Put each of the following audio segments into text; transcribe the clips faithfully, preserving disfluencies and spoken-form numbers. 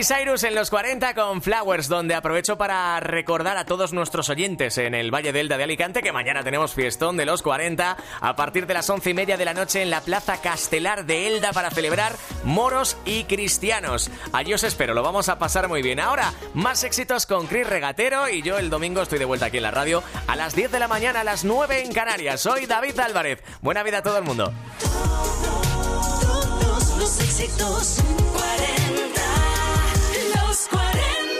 Miley Cyrus en los cuarenta con Flowers, donde aprovecho para recordar a todos nuestros oyentes en el Valle del Elda de Alicante que mañana tenemos fiestón de los cuarenta a partir de las once y media de la noche en la Plaza Castelar de Elda para celebrar moros y cristianos. Allí os espero, lo vamos a pasar muy bien. Ahora, más éxitos con Chris Regatero y yo el domingo estoy de vuelta aquí en la radio a las diez de la mañana, a las nueve en Canarias. Soy David Álvarez. Buena vida a todo el mundo. Todos los éxitos cuarenta, los cuarenta.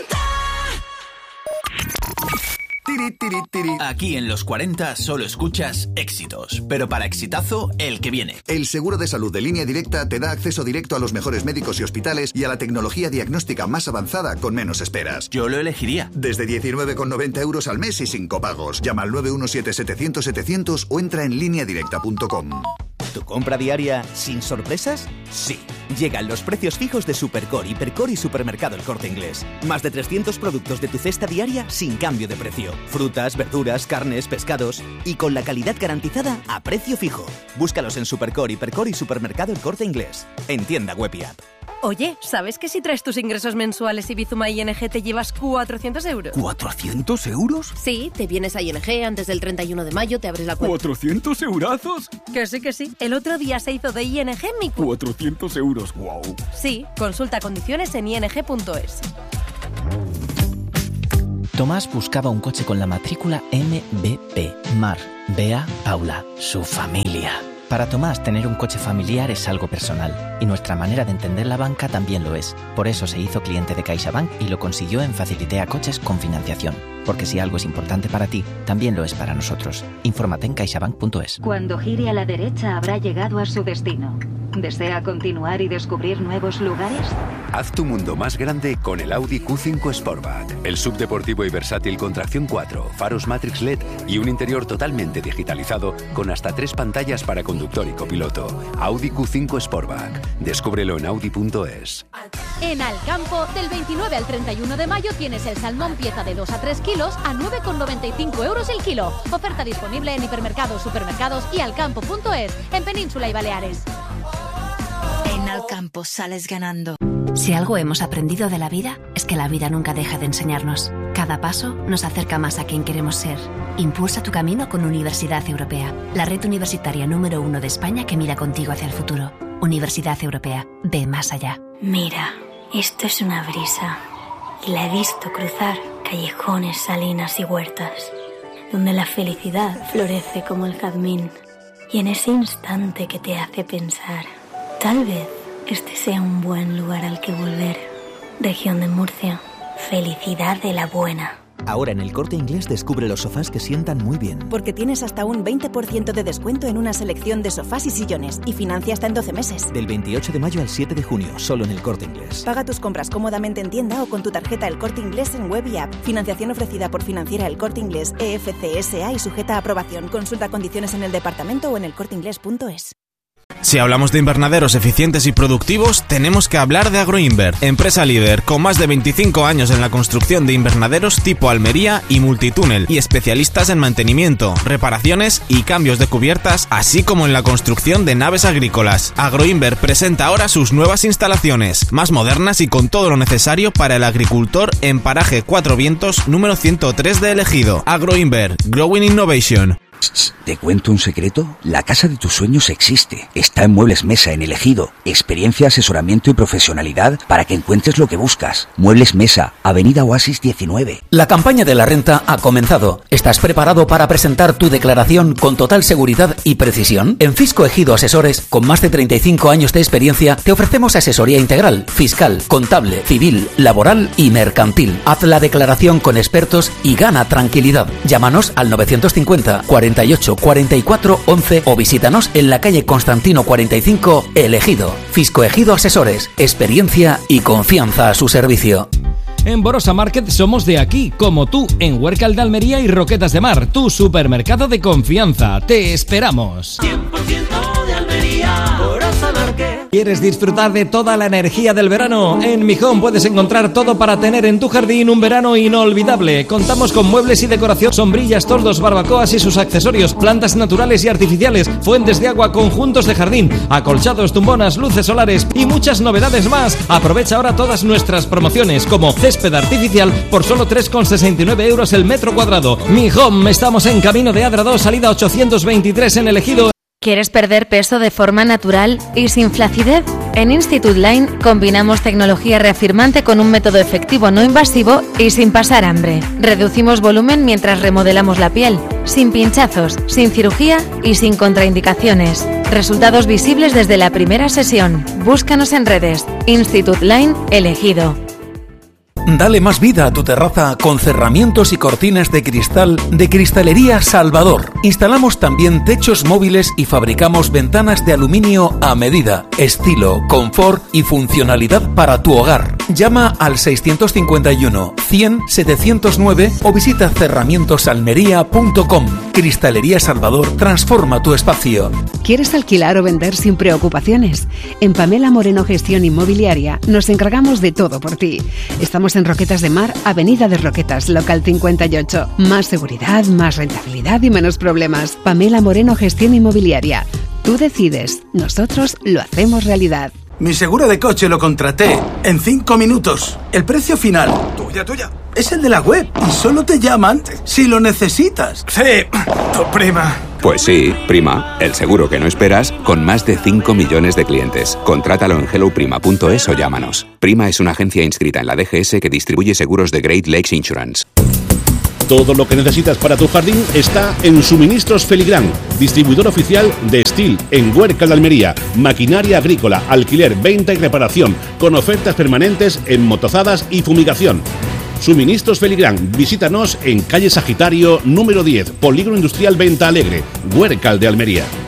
Tiri, tiri, tiri. Aquí en los cuarenta solo escuchas éxitos, pero para exitazo, el que viene. El seguro de salud de Línea Directa te da acceso directo a los mejores médicos y hospitales y a la tecnología diagnóstica más avanzada con menos esperas. Yo lo elegiría. Desde diecinueve con noventa euros al mes y sin copagos. Llama al nueve uno siete setecientos setecientos o entra en línea directa punto com. ¿Tu compra diaria sin sorpresas? Sí. Llegan los precios fijos de Supercore, Hipercore y Supermercado El Corte Inglés. Más de trescientos productos de tu cesta diaria sin cambio de precio. Frutas, verduras, carnes, pescados y con la calidad garantizada a precio fijo. Búscalos en Supercore, Hipercore y Supermercado El Corte Inglés. En tienda web y app. Oye, ¿sabes que si traes tus ingresos mensuales y Bizuma I N G te llevas cuatrocientos euros? ¿cuatrocientos euros? Sí, te vienes a I N G antes del treinta y uno de mayo, te abres la cuenta. ¿cuatrocientos eurazos? Que sí, que sí. El otro día se hizo de I N G mi cu... cuatrocientos euros, wow. Sí, consulta condiciones en i n g punto es. Tomás buscaba un coche con la matrícula M B P. Mar, Bea, Paula, su familia. Para Tomás, tener un coche familiar es algo personal, y nuestra manera de entender la banca también lo es. Por eso se hizo cliente de CaixaBank y lo consiguió en Facilitea Coches con financiación. Porque si algo es importante para ti, también lo es para nosotros. Infórmate en caixabank punto es. Cuando gire a la derecha habrá llegado a su destino. ¿Desea continuar y descubrir nuevos lugares? Haz tu mundo más grande con el Audi Q cinco Sportback. El subdeportivo y versátil con tracción cuatro, faros Matrix L E D y un interior totalmente digitalizado con hasta tres pantallas para conductor y copiloto. Audi Q cinco Sportback. Descúbrelo en audi punto es. En Alcampo, del veintinueve al treinta y uno de mayo tienes el salmón pieza de dos a tres kilos a nueve con noventa y cinco euros el kilo. Oferta disponible en hipermercados, supermercados y alcampo punto es, en Península y Baleares. En Alcampo sales ganando. Si algo hemos aprendido de la vida, es que la vida nunca deja de enseñarnos. Cada paso nos acerca más a quien queremos ser. Impulsa tu camino con Universidad Europea, la red universitaria número uno de España que mira contigo hacia el futuro. Universidad Europea, ve más allá. Mira, esto es una brisa. Y la he visto cruzar callejones, salinas y huertas, donde la felicidad florece como el jazmín. Y en ese instante que te hace pensar, tal vez este sea un buen lugar al que volver. Región de Murcia, felicidad de la buena. Ahora en El Corte Inglés descubre los sofás que sientan muy bien. Porque tienes hasta un veinte por ciento de descuento en una selección de sofás y sillones y financia hasta en doce meses. Del veintiocho de mayo al siete de junio, solo en El Corte Inglés. Paga tus compras cómodamente en tienda o con tu tarjeta El Corte Inglés en web y app. Financiación ofrecida por Financiera El Corte Inglés E F C S A y sujeta a aprobación. Consulta condiciones en el departamento o en el corte inglés punto es. Si hablamos de invernaderos eficientes y productivos, tenemos que hablar de Agroinver, empresa líder con más de veinticinco años en la construcción de invernaderos tipo Almería y multitúnel y especialistas en mantenimiento, reparaciones y cambios de cubiertas, así como en la construcción de naves agrícolas. Agroinver presenta ahora sus nuevas instalaciones, más modernas y con todo lo necesario para el agricultor en paraje Cuatro Vientos número ciento tres de El Ejido. Agroinver, Growing Innovation. ¿Te cuento un secreto? La casa de tus sueños existe. Está en Muebles Mesa, en El Ejido. Experiencia, asesoramiento y profesionalidad para que encuentres lo que buscas. Muebles Mesa, Avenida Oasis diecinueve. La campaña de la renta ha comenzado. ¿Estás preparado para presentar tu declaración con total seguridad y precisión? En Fisco Ejido Asesores, con más de treinta y cinco años de experiencia, te ofrecemos asesoría integral, fiscal, contable, civil, laboral y mercantil. Haz la declaración con expertos y gana tranquilidad. Llámanos al novecientos cincuenta, cuarenta y ocho, cuarenta y cuatro, once o visítanos en la calle Constantino cuarenta y cinco, El Ejido. Fisco Ejido Asesores, experiencia y confianza a su servicio. En Borosa Market somos de aquí, como tú, en Huércal de Almería y Roquetas de Mar, tu supermercado de confianza. Te esperamos. cien por ciento de Almería, Borosa Market. ¿Quieres disfrutar de toda la energía del verano? En Mi Home puedes encontrar todo para tener en tu jardín un verano inolvidable. Contamos con muebles y decoración, sombrillas, toldos, barbacoas y sus accesorios, plantas naturales y artificiales, fuentes de agua, conjuntos de jardín, acolchados, tumbonas, luces solares y muchas novedades más. Aprovecha ahora todas nuestras promociones, como césped artificial por solo tres con sesenta y nueve euros el metro cuadrado. Mi Home, estamos en Camino de Adra dos, salida ochocientos veintitrés en El Ejido. ¿Quieres perder peso de forma natural y sin flacidez? En Institute Line combinamos tecnología reafirmante con un método efectivo no invasivo y sin pasar hambre. Reducimos volumen mientras remodelamos la piel, sin pinchazos, sin cirugía y sin contraindicaciones. Resultados visibles desde la primera sesión. Búscanos en redes. Institute Line Elegido. Dale más vida a tu terraza con cerramientos y cortinas de cristal de Cristalería Salvador. Instalamos también techos móviles y fabricamos ventanas de aluminio a medida, estilo, confort y funcionalidad para tu hogar. Llama al seiscientos cincuenta y uno, cien, setecientos nueve o visita cerramientosalmería punto com. Cristalería Salvador transforma tu espacio. ¿Quieres alquilar o vender sin preocupaciones? En Pamela Moreno Gestión Inmobiliaria nos encargamos de todo por ti. Estamos en Roquetas de Mar, Avenida de Roquetas, local cincuenta y ocho. Más seguridad, más rentabilidad y menos problemas. Pamela Moreno Gestión Inmobiliaria. Tú decides, nosotros lo hacemos realidad. Mi seguro de coche lo contraté en cinco minutos. El precio final, tuya, tuya, es el de la web y solo te llaman si lo necesitas. Sí, tu prima. Pues sí, Prima, el seguro que no esperas, con más de cinco millones de clientes. Contrátalo en hello prima punto es o llámanos. Prima es una agencia inscrita en la D G S que distribuye seguros de Great Lakes Insurance. Todo lo que necesitas para tu jardín está en Suministros Feligran, distribuidor oficial de Steel en Huércal de Almería. Maquinaria agrícola, alquiler, venta y reparación, con ofertas permanentes en motozadas y fumigación. Suministros Feligran, visítanos en calle Sagitario número diez, Polígono Industrial Venta Alegre, Huércal de Almería.